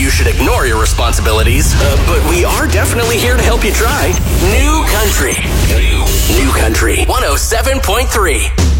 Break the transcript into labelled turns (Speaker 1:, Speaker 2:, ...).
Speaker 1: you should ignore your responsibilities, but we are definitely here to help you try. New Country. New Country 107.3.